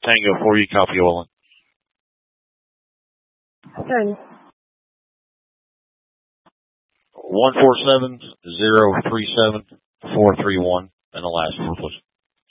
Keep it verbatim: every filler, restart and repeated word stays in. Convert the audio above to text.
Tango for you, copy Olin. Ten. One four seven zero three seven four three one, and the last four, please.